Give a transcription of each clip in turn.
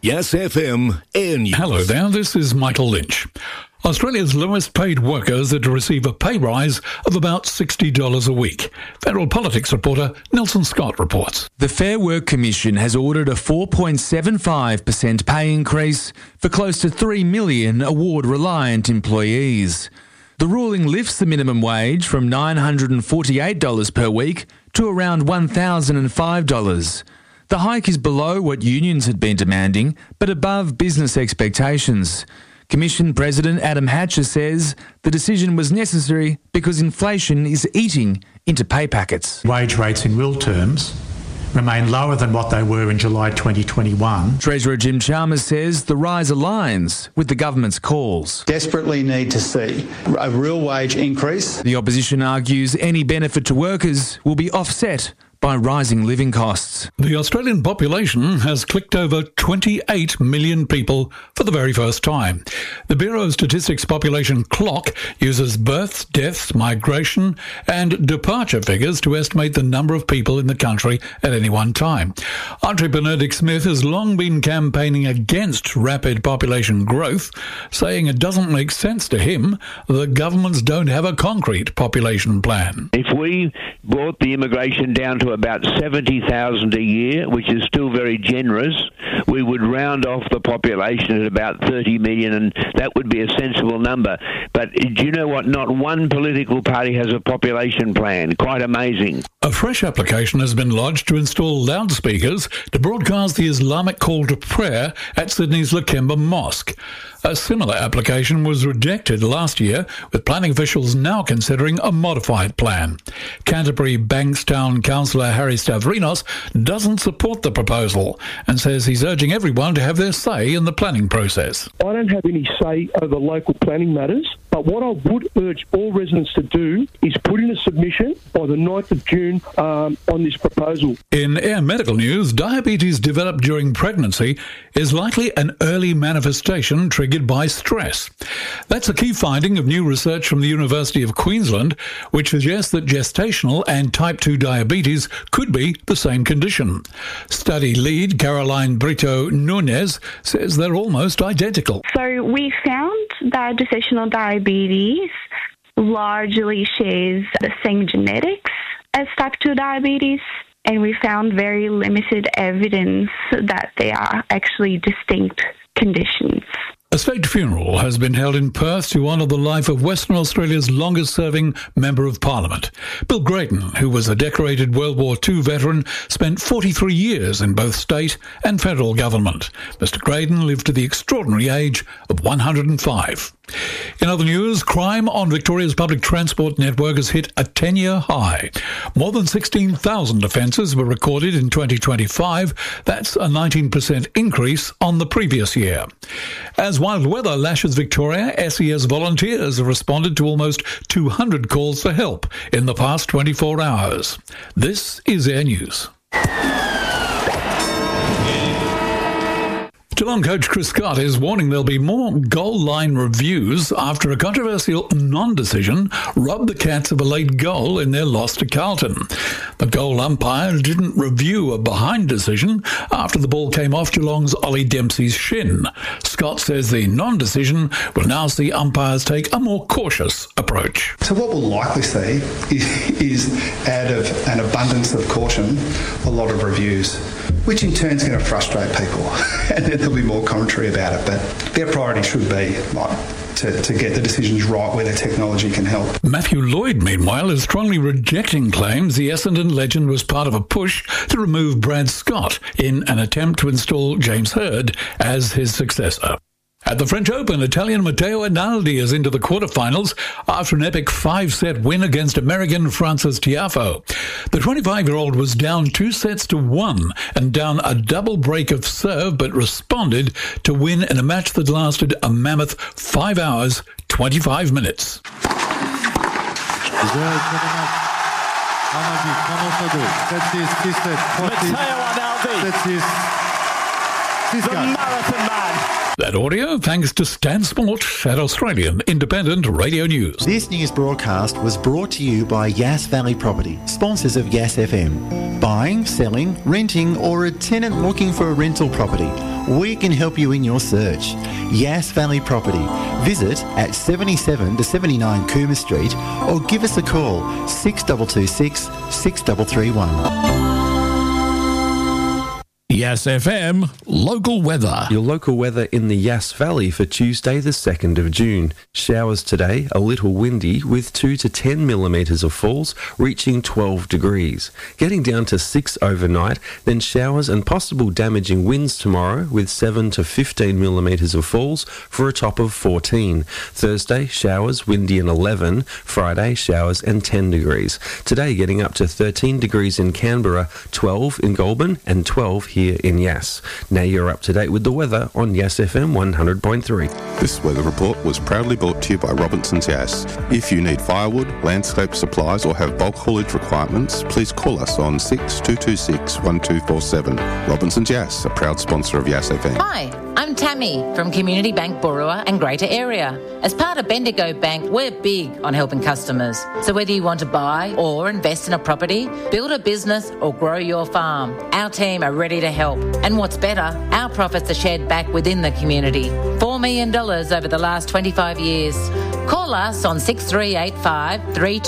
Yes FM Air News. Hello there, this is Michael Lynch. Australia's lowest paid workers are to receive a pay rise of about $60 a week. Federal Politics reporter Nelson Scott reports. The Fair Work Commission has ordered a 4.75% pay increase for close to 3 million award-reliant employees. The ruling lifts the minimum wage from $948 per week to around $1,005. The hike is below what unions had been demanding, but above business expectations. Commission President Adam Hatcher says the decision was necessary because inflation is eating into pay packets. Wage rates in real terms remain lower than what they were in July 2021. Treasurer Jim Chalmers says the rise aligns with the government's calls. Desperately need to see a real wage increase. The opposition argues any benefit to workers will be offset by rising living costs. The Australian population has clicked over 28 million people for the very first time. The Bureau of Statistics population clock uses births, deaths, migration and departure figures to estimate the number of people in the country at any one time. Entrepreneur Dick Smith has long been campaigning against rapid population growth, saying it doesn't make sense to him that governments don't have a concrete population plan. If we brought the immigration down to about 70,000 a year, which is still very generous, we would round off the population at about 30 million, and that would be a sensible number. But do you know what? Not one political party has a population plan. Quite amazing. A fresh application has been lodged to install loudspeakers to broadcast the Islamic call to prayer at Sydney's Lakemba Mosque. A similar application was rejected last year, with planning officials now considering a modified plan. Canterbury Bankstown councillor Harry Stavrinos doesn't support the proposal and says he's urging everyone to have their say in the planning process. I don't have any say over local planning matters, but what I would urge all residents to do is put in a submission by the 9th of June on this proposal. In Air Medical News, diabetes developed during pregnancy is likely an early manifestation triggered by stress. That's a key finding of new research from the University of Queensland, which suggests that gestational and type 2 diabetes could be the same condition. Study lead Caroline Brito Nunez says they're almost identical. So we found that gestational diabetes largely shares the same genetics as type 2 diabetes, and we found very limited evidence that they are actually distinct conditions. A state funeral has been held in Perth to honour the life of Western Australia's longest-serving Member of Parliament. Bill Grayton, who was a decorated World War II veteran, spent 43 years in both state and federal government. Mr Grayton lived to the extraordinary age of 105. In other news, crime on Victoria's public transport network has hit a 10-year high. More than 16,000 offences were recorded in 2025. That's a 19% increase on the previous year. As wild weather lashes Victoria, SES volunteers have responded to almost 200 calls for help in the past 24 hours. This is Air News. Geelong coach Chris Scott is warning there'll be more goal line reviews after a controversial non-decision robbed the Cats of a late goal in their loss to Carlton. The goal umpire didn't review a behind decision after the ball came off Geelong's Ollie Dempsey's shin. Scott says the non-decision will now see umpires take a more cautious approach. So what we'll likely see is out of an abundance of caution, a lot of reviews, which in turn is going to frustrate people. And then there'll be more commentary about it. But their priority should be to get the decisions right where their technology can help. Matthew Lloyd, meanwhile, is strongly rejecting claims the Essendon legend was part of a push to remove Brad Scott in an attempt to install James Hird as his successor. At the French Open, Italian Matteo Analdi is into the quarterfinals after an epic 5-set win against American Frances Tiafoe. The 25-year-old was down 2-1 and down a double break of serve, but responded to win in a match that lasted a mammoth 5 hours, 25 minutes. Matteo Analdi, the marathon man. That audio thanks to Stan Sport at Australian Independent Radio News. This news broadcast was brought to you by Yass Valley Property, sponsors of Yass FM. Buying, selling, renting, or a tenant looking for a rental property, we can help you in your search. Yass Valley Property. Visit at 77 to 79 Coomer Street or give us a call 6226 6331. Yass FM local weather. Your local weather in the Yass Valley for Tuesday the 2nd of June. Showers today, a little windy with 2 to 10 millimetres of falls, reaching 12 degrees. Getting down to 6 overnight, then showers and possible damaging winds tomorrow with 7 to 15 millimetres of falls for a top of 14. Thursday, showers, windy and 11. Friday, showers and 10 degrees. Today getting up to 13 degrees in Canberra, 12 in Goulburn and 12 here in Yass. Now you're up to date with the weather on Yass FM 100.3. This weather report was proudly brought to you by Robinson's Yass. If you need firewood, landscape supplies or have bulk haulage requirements, please call us on 6226 1247. Robinson's Yass, a proud sponsor of Yass FM. Hi, I'm Tammy from Community Bank Burrua and Greater Area. As part of Bendigo Bank, we're big on helping customers. So whether you want to buy or invest in a property, build a business or grow your farm, our team are ready to help. And what's better, our profits are shared back within the community. $4 million over the last 25 years. Call us on 6385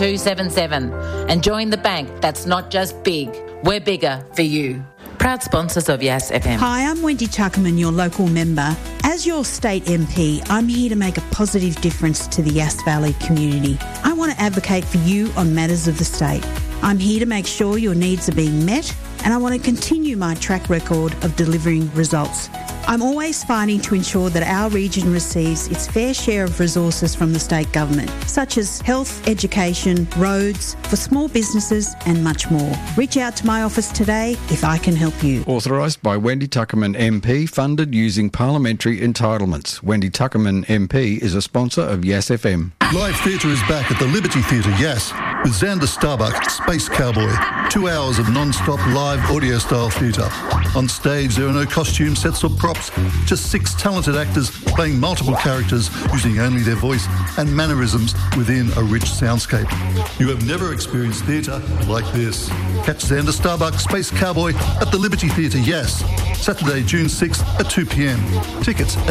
3277 and join the bank that's not just big, we're bigger for you. Proud sponsors of Yass FM. Hi, I'm Wendy Tuckerman, your local member. As your state MP, I'm here to make a positive difference to the Yass Valley community. I want to advocate for you on matters of the state. I'm here to make sure your needs are being met, and I want to continue my track record of delivering results. I'm always fighting to ensure that our region receives its fair share of resources from the state government, such as health, education, roads, for small businesses and much more. Reach out to my office today if I can help you. Authorised by Wendy Tuckerman MP, funded using parliamentary entitlements. Wendy Tuckerman MP is a sponsor of Yass FM. Live theatre is back at the Liberty Theatre, Yass, with Xander Starbuck, Space Cowboy. 2 hours of non-stop live audio-style theatre. On stage, there are no costume sets or props, just 6 talented actors playing multiple characters using only their voice and mannerisms within a rich soundscape. You have never experienced theatre like this. Catch Xander Starbuck, Space Cowboy at the Liberty Theatre, Yass, Saturday, June 6th at 2 p.m. Tickets at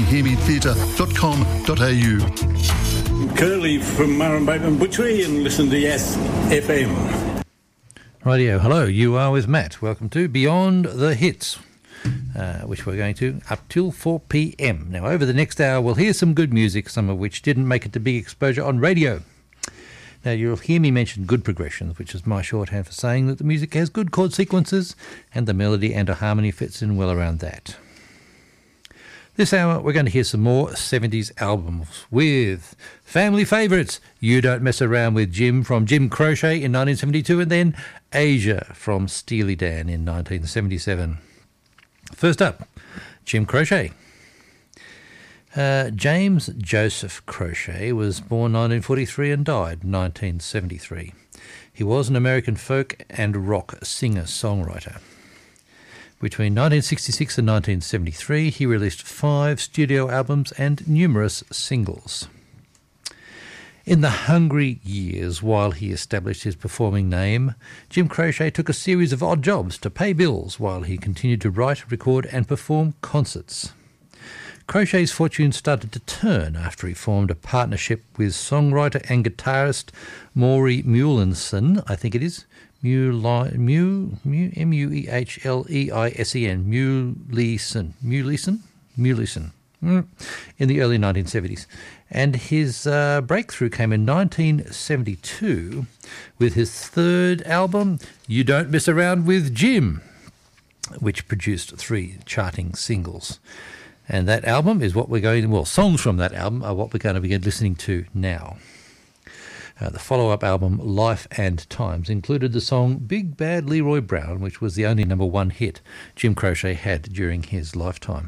seemehearmetheatre.com.au. Curly from Murrumbateman Butchery and listen to Yass FM. Radio, hello, you are with Matt. Welcome to Beyond the Hits, which we're going to up till 4 p.m. Now, over the next hour, we'll hear some good music, some of which didn't make it to big exposure on radio. Now, you'll hear me mention good progressions, which is my shorthand for saying that the music has good chord sequences and the melody and a harmony fits in well around that. This hour, we're going to hear some more 70s albums with family favourites, You Don't Mess Around with Jim from Jim Croce in 1972, and then Asia from Steely Dan in 1977. First up, Jim Croce. James Joseph Croce was born 1943 and died 1973. He was an American folk and rock singer-songwriter. Between 1966 and 1973, he released 5 studio albums and numerous singles. In the hungry years, while he established his performing name, Jim Croce took a series of odd jobs to pay bills while he continued to write, record and perform concerts. Croce's fortune started to turn after he formed a partnership with songwriter and guitarist Maury Muehleisen, I think it is, Muehleisen, in the early 1970s. And his breakthrough came in 1972 with his third album, You Don't Mess Around with Jim, which produced 3 charting singles. And that album is what we're going to, well, songs from that album are what we're going to begin listening to now. The follow-up album, Life and Times, included the song Big Bad Leroy Brown, which was the only #1 hit Jim Croce had during his lifetime.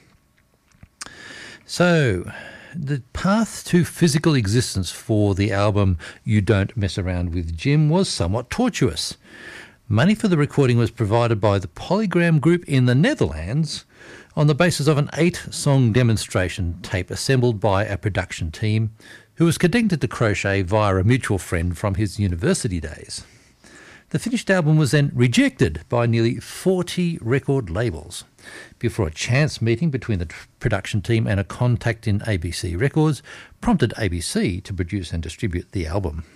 So, the path to physical existence for the album You Don't Mess Around with Jim was somewhat tortuous. Money for the recording was provided by the Polygram Group in the Netherlands on the basis of an 8-song demonstration tape assembled by a production team who was connected to Crochet via a mutual friend from his university days. The finished album was then rejected by nearly 40 record labels before a chance meeting between the production team and a contact in ABC Records prompted ABC to produce and distribute the album.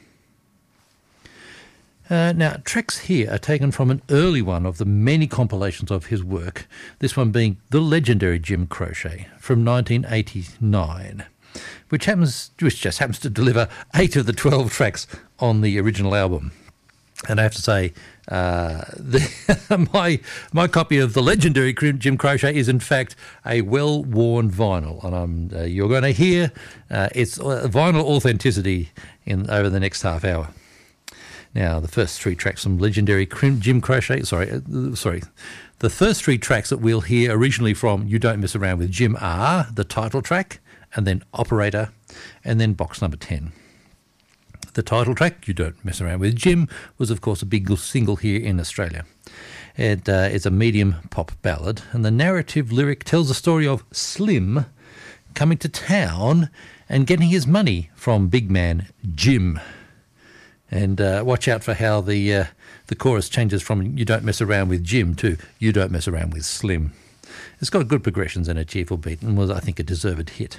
Now, tracks here are taken from an early one of the many compilations of his work, this one being The Legendary Jim Croce from 1989, which just happens to deliver 8 of the 12 tracks on the original album. And I have to say, my copy of The Legendary Jim Croce is in fact a well-worn vinyl, and you're going to hear its vinyl authenticity over the next half hour. Now, the first 3 tracks from Legendary Jim Croce, the first 3 tracks that we'll hear originally from You Don't Mess Around with Jim are the title track, and then Operator, and then box number 10. The title track, You Don't Mess Around with Jim, was of course a big single here in Australia. It is a medium pop ballad, and the narrative lyric tells the story of Slim coming to town and getting his money from big man Jim. And watch out for how the chorus changes from You Don't Mess Around with Jim to You Don't Mess Around with Slim. It's got good progressions and a cheerful beat and was, I think, a deserved hit.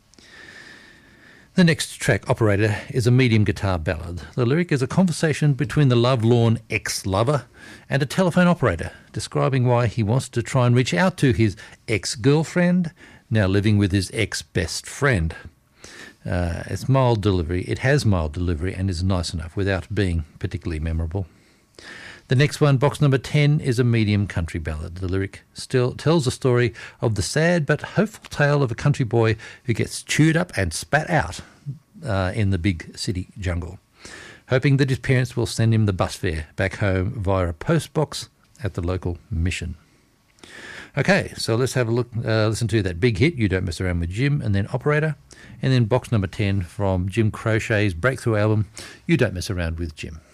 The next track, Operator, is a medium guitar ballad. The lyric is a conversation between the love-lorn ex-lover and a telephone operator, describing why he wants to try and reach out to his ex-girlfriend, now living with his ex-best friend. It's mild delivery. It has mild delivery and is nice enough without being particularly memorable. The next one, box number 10, is a medium country ballad. The lyric still tells the story of the sad but hopeful tale of a country boy who gets chewed up and spat out in the big city jungle, hoping that his parents will send him the bus fare back home via a post box at the local mission. Okay, so let's have a look, listen to that big hit, You Don't Mess Around with Jim, and then Operator, and then box number 10 from Jim Croce's breakthrough album, You Don't Mess Around with Jim.